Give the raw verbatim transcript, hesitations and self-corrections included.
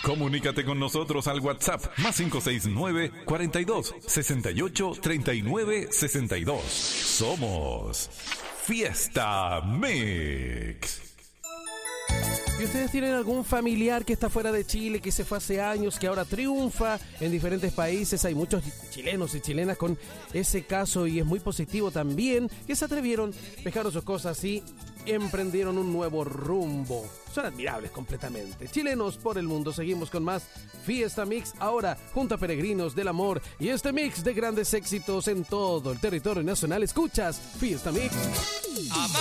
Comunícate con nosotros al WhatsApp más cinco seis nueve, cuarenta y dos, sesenta y ocho, treinta y nueve, sesenta y dos. Somos Fiesta Mix. ¿Y ustedes tienen algún familiar que está fuera de Chile, que se fue hace años, que ahora triunfa en diferentes países? Hay muchos chilenos y chilenas con ese caso y es muy positivo también, que se atrevieron, dejaron sus cosas y emprendieron un nuevo rumbo. Son admirables completamente. Chilenos por el mundo. Seguimos con más Fiesta Mix, ahora junto a Peregrinos del Amor y este mix de grandes éxitos en todo el territorio nacional. Escuchas Fiesta Mix. Amar.